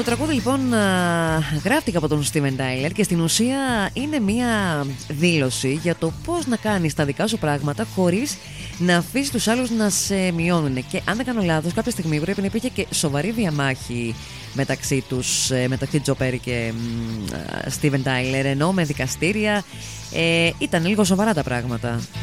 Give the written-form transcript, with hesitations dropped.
Το τραγούδι λοιπόν γράφτηκε από τον Steven Tyler και στην ουσία είναι μια δήλωση για το πώς να κάνεις τα δικά σου πράγματα χωρίς να αφήσεις τους άλλους να σε μειώνουν. Και αν δεν κάνω λάθος, κάποια στιγμή πρέπει να υπήρχε και σοβαρή διαμάχη μεταξύ τους, μεταξύ Joe Perry και Steven Tyler, ενώ με δικαστήρια ήταν λίγο σοβαρά τα πράγματα.